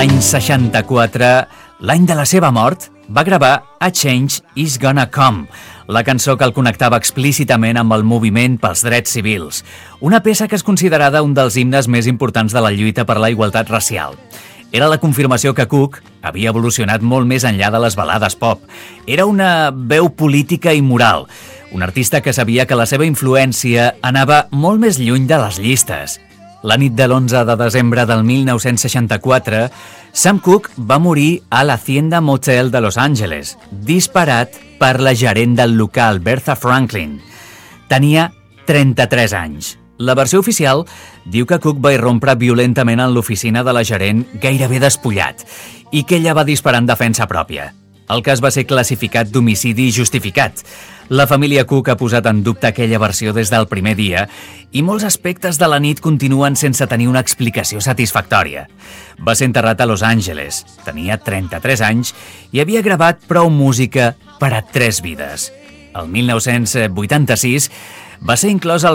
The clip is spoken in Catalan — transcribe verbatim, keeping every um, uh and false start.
L'any seixanta-quatre, l'any de la seva mort, va gravar A Change Is Gonna Come, la cançó que el connectava explícitament amb el moviment pels drets civils, una peça que és considerada un dels himnes més importants de la lluita per la igualtat racial. Era la confirmació que Cook havia evolucionat molt més enllà de les balades pop. Era una veu política i moral, un artista que sabia que la seva influència anava molt més lluny de les llistes. La nit de l'onze de desembre del mil nou-cents seixanta-quatre, Sam Cooke va morir a l'Hacienda Motel de Los Angeles, disparat per la gerent del local, Bertha Franklin. Tenia trenta-tres anys. La versió oficial diu que Cooke va irrompre violentament en l'oficina de la gerent gairebé despullat i que ella va disparar en defensa pròpia. El cas va ser classificat d'homicidi justificat. La família Cook ha posat en dubte aquella versió des del primer dia i molts aspectes de la nit continuen sense tenir una explicació satisfactòria. Va ser enterrat a Los Angeles, tenia trenta-tres anys i havia gravat prou música per a tres vides. El mil nou-cents vuitanta-sis va ser inclòs al